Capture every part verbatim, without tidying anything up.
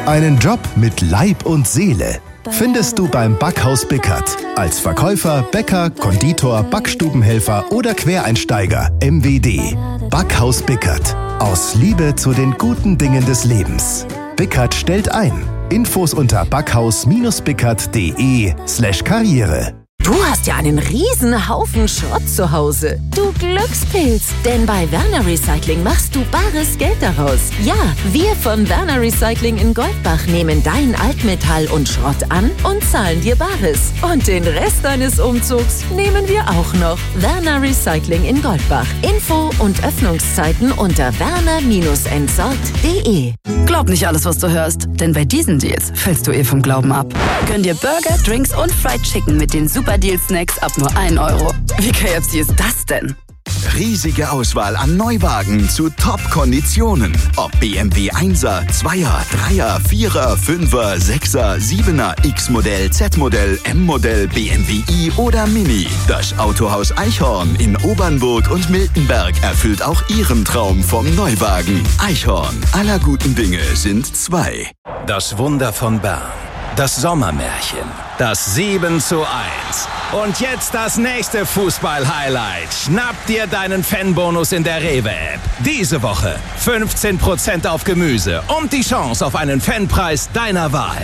Einen Job mit Leib und Seele findest du beim Backhaus Bickert. Als Verkäufer, Bäcker, Konditor, Backstubenhelfer oder Quereinsteiger M W D. Backhaus Bickert. Aus Liebe zu den guten Dingen des Lebens. Bickert stellt ein. Infos unter backhaus-bickert.de slash Karriere. Du hast ja einen riesen Haufen Schrott zu Hause. Du Glückspilz, denn bei Werner Recycling machst du bares Geld daraus. Ja, wir von Werner Recycling in Goldbach nehmen dein Altmetall und Schrott an und zahlen dir Bares. Und den Rest deines Umzugs nehmen wir auch noch. Werner Recycling in Goldbach. Info und Öffnungszeiten unter werner entsorgt punkt de. Glaub nicht alles, was du hörst, denn bei diesen Deals fällst du eh vom Glauben ab. Gönn dir Burger, Drinks und Fried Chicken mit den Super Deal-Snacks ab nur ein Euro. Wie K F C ist das denn? Riesige Auswahl an Neuwagen zu Top-Konditionen. Ob B M W Einser, Zweier, Dreier, Vierer, Fünfer, Sechser, Siebener, X-Modell, Z-Modell, M-Modell, B M W i oder Mini. Das Autohaus Eichhorn in Obernburg und Miltenberg erfüllt auch Ihren Traum vom Neuwagen. Eichhorn, aller guten Dinge sind zwei. Das Wunder von Bern. Das Sommermärchen. Das sieben zu eins. Und jetzt das nächste Fußball-Highlight. Schnapp dir deinen Fanbonus in der Rewe-App. Diese Woche fünfzehn Prozent auf Gemüse und die Chance auf einen Fanpreis deiner Wahl.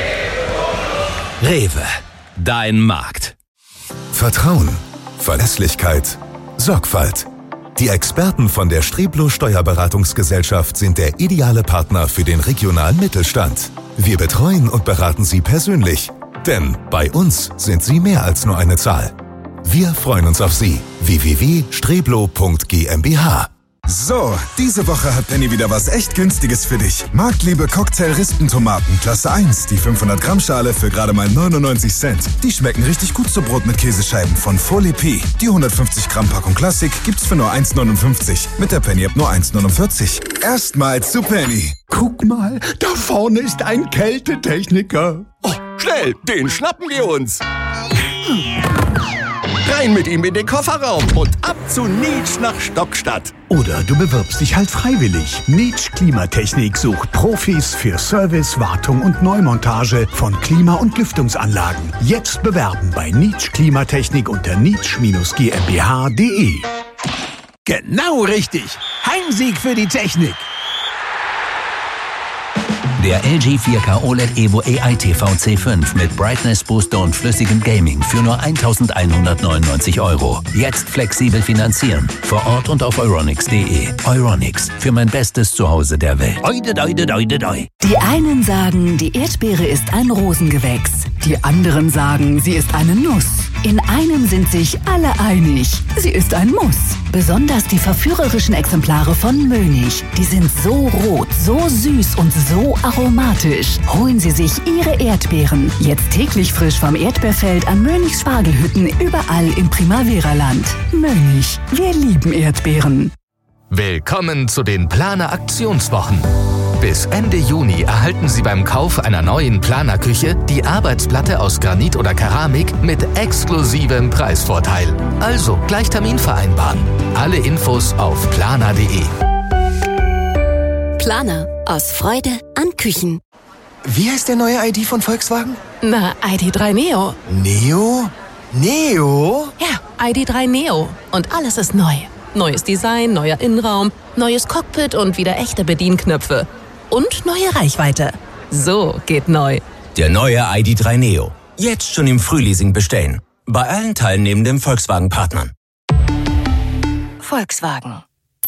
Rewe. Dein Markt. Vertrauen, Verlässlichkeit, Sorgfalt. Die Experten von der Streblo Steuerberatungsgesellschaft sind der ideale Partner für den regionalen Mittelstand. Wir betreuen und beraten Sie persönlich, denn bei uns sind Sie mehr als nur eine Zahl. Wir freuen uns auf Sie. w w w punkt streblo punkt g m b h. So, diese Woche hat Penny wieder was echt Günstiges für dich. Marktliebe Cocktail-Rispentomaten, Klasse eins, die fünfhundert Gramm Schale für gerade mal neunundneunzig Cent. Die schmecken richtig gut zu Brot mit Käsescheiben von Folie P. Die hundertfünfzig Gramm Packung Klassik gibt's für nur eins neunundfünfzig. Mit der Penny App nur eins neunundvierzig. Erstmal zu Penny. Guck mal, da vorne ist ein Kältetechniker. Oh, schnell, den schnappen wir uns. Rein mit ihm in den Kofferraum und ab zu Nietsch nach Stockstadt. Oder du bewirbst dich halt freiwillig. Nietsch Klimatechnik sucht Profis für Service, Wartung und Neumontage von Klima- und Lüftungsanlagen. Jetzt bewerben bei Nietsch Klimatechnik unter nietsch G m b h punkt de. Genau richtig. Heimsieg für die Technik. Der L G vier K O L E D Evo A I T V C fünf mit Brightness Booster und flüssigem Gaming für nur eintausendeinhundertneunundneunzig Euro. Jetzt flexibel finanzieren. Vor Ort und auf euronics punkt de. Euronics, für mein bestes Zuhause der Welt. Oide, oide, oide, oide. Die einen sagen, die Erdbeere ist ein Rosengewächs. Die anderen sagen, sie ist eine Nuss. In einem sind sich alle einig. Sie ist ein Muss. Besonders die verführerischen Exemplare von Mönig. Die sind so rot, so süß und so aromatisch. Holen Sie sich Ihre Erdbeeren. Jetzt täglich frisch vom Erdbeerfeld an Mönigs Spargelhütten überall im Primavera-Land. Mönig, wir lieben Erdbeeren. Willkommen zu den Planer Aktionswochen. Bis Ende Juni erhalten Sie beim Kauf einer neuen Planerküche die Arbeitsplatte aus Granit oder Keramik mit exklusivem Preisvorteil. Also gleich Termin vereinbaren. Alle Infos auf planer punkt de. Planer. Aus Freude an Küchen. Wie heißt der neue I D von Volkswagen? Na, I D drei Neo. Neo? Neo? Ja, I D drei Neo. Und alles ist neu. Neues Design, neuer Innenraum, neues Cockpit und wieder echte Bedienknöpfe. Und neue Reichweite. So geht neu. Der neue I D drei Neo. Jetzt schon im Frühleasing bestellen. Bei allen teilnehmenden Volkswagen-Partnern. Volkswagen.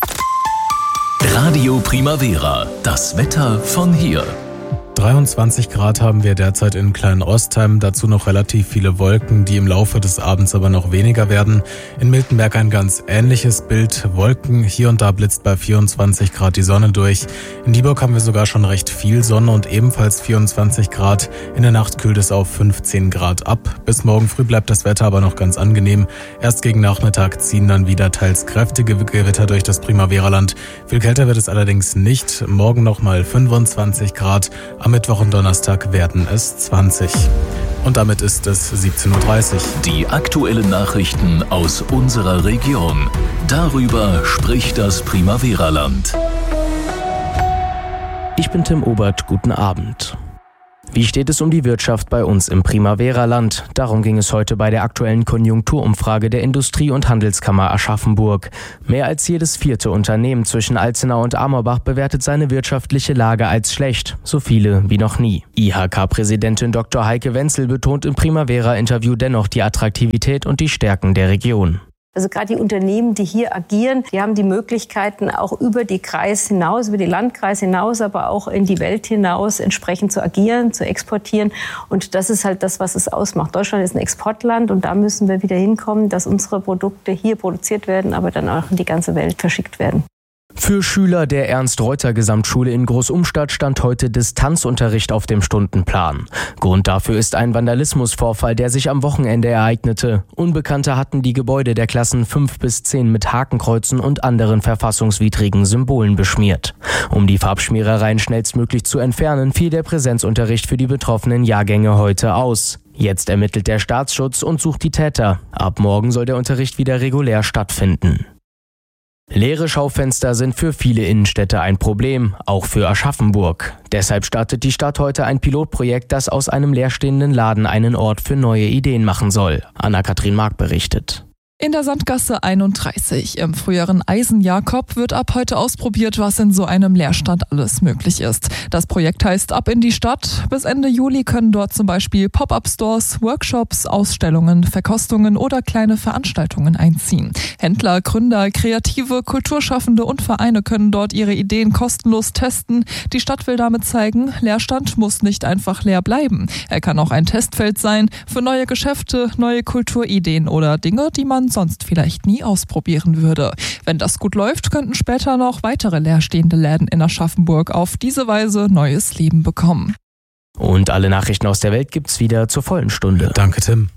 Radio Primavera. Das Wetter von hier. dreiundzwanzig Grad haben wir derzeit in Klein-Ostheim, dazu noch relativ viele Wolken, die im Laufe des Abends aber noch weniger werden. In Miltenberg ein ganz ähnliches Bild, Wolken, hier und da blitzt bei vierundzwanzig Grad die Sonne durch. In Dieburg haben wir sogar schon recht viel Sonne und ebenfalls vierundzwanzig Grad. In der Nacht kühlt es auf fünfzehn Grad ab. Bis morgen früh bleibt das Wetter aber noch ganz angenehm. Erst gegen Nachmittag ziehen dann wieder teils kräftige Gewitter durch das Primavera-Land. Viel kälter wird es allerdings nicht. Morgen nochmal fünfundzwanzig Grad. Am Mittwoch und Donnerstag werden es zwanzig. Und damit ist es siebzehn Uhr dreißig. Die aktuellen Nachrichten aus unserer Region. Darüber spricht das Primavera-Land. Ich bin Tim Obert, guten Abend. Wie steht es um die Wirtschaft bei uns im Primavera-Land? Darum ging es heute bei der aktuellen Konjunkturumfrage der Industrie- und Handelskammer Aschaffenburg. Mehr als jedes vierte Unternehmen zwischen Alzenau und Amorbach bewertet seine wirtschaftliche Lage als schlecht, so viele wie noch nie. I H K-Präsidentin Doktor Heike Wenzel betont im Primavera-Interview dennoch die Attraktivität und die Stärken der Region. Also gerade die Unternehmen, die hier agieren, die haben die Möglichkeiten, auch über die Kreis hinaus, über die Landkreise hinaus, aber auch in die Welt hinaus entsprechend zu agieren, zu exportieren. Und das ist halt das, was es ausmacht. Deutschland ist ein Exportland und da müssen wir wieder hinkommen, dass unsere Produkte hier produziert werden, aber dann auch in die ganze Welt verschickt werden. Für Schüler der Ernst-Reuter-Gesamtschule in Großumstadt stand heute Distanzunterricht auf dem Stundenplan. Grund dafür ist ein Vandalismusvorfall, der sich am Wochenende ereignete. Unbekannte hatten die Gebäude der Klassen fünf bis zehn mit Hakenkreuzen und anderen verfassungswidrigen Symbolen beschmiert. Um die Farbschmierereien schnellstmöglich zu entfernen, fiel der Präsenzunterricht für die betroffenen Jahrgänge heute aus. Jetzt ermittelt der Staatsschutz und sucht die Täter. Ab morgen soll der Unterricht wieder regulär stattfinden. Leere Schaufenster sind für viele Innenstädte ein Problem, auch für Aschaffenburg. Deshalb startet die Stadt heute ein Pilotprojekt, das aus einem leerstehenden Laden einen Ort für neue Ideen machen soll. Anna-Kathrin Mark berichtet. In der Sandgasse einunddreißig im früheren Eisen-Jakob wird ab heute ausprobiert, was in so einem Leerstand alles möglich ist. Das Projekt heißt Ab in die Stadt. Bis Ende Juli können dort zum Beispiel Pop-up-Stores, Workshops, Ausstellungen, Verkostungen oder kleine Veranstaltungen einziehen. Händler, Gründer, Kreative, Kulturschaffende und Vereine können dort ihre Ideen kostenlos testen. Die Stadt will damit zeigen, Leerstand muss nicht einfach leer bleiben. Er kann auch ein Testfeld sein für neue Geschäfte, neue Kulturideen oder Dinge, die man sonst vielleicht nie ausprobieren würde. Wenn das gut läuft, könnten später noch weitere leerstehende Läden in Aschaffenburg auf diese Weise neues Leben bekommen. Und alle Nachrichten aus der Welt gibt's wieder zur vollen Stunde. Danke, Tim.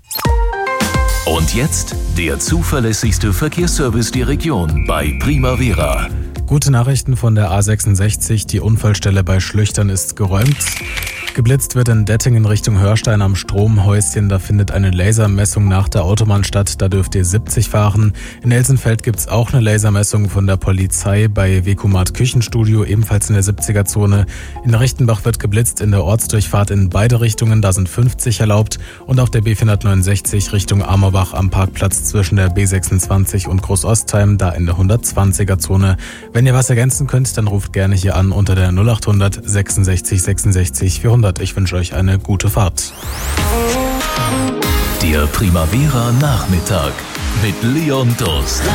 Und jetzt der zuverlässigste Verkehrsservice der Region bei Primavera. Gute Nachrichten von der A sechsundsechzig. Die Unfallstelle bei Schlüchtern ist geräumt. Geblitzt wird in Dettingen Richtung Hörstein am Stromhäuschen. Da findet eine Lasermessung nach der Autobahn statt. Da dürft ihr siebzig fahren. In Elsenfeld gibt's auch eine Lasermessung von der Polizei bei Wekomat Küchenstudio, ebenfalls in der siebziger-Zone. In Rechtenbach wird geblitzt in der Ortsdurchfahrt in beide Richtungen. Da sind fünfzig erlaubt. Und auf der B vierhundertneunundsechzig Richtung Amorbach am Parkplatz zwischen der B sechsundzwanzig und Großostheim, da in der hundertzwanziger-Zone. Wenn ihr was ergänzen könnt, dann ruft gerne hier an unter der null achthundert sechsundsechzig sechsundsechzig vierhundert. Ich wünsche euch eine gute Fahrt. Der Primavera Nachmittag mit Leon Durst.